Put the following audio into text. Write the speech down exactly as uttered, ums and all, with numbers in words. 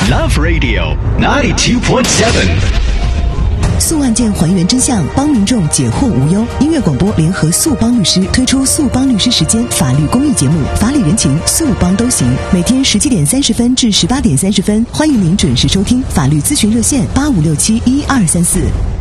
Love Radio ninety-two point seven。 诉案件还原真相，帮民众解惑无忧。音乐广播联合速帮律师推出速帮律师时间法律公益节目，法理人情速帮都行。每天十七点三十分至十八点三十分，欢迎您准时收听。法律咨询热线八五六七一二三四。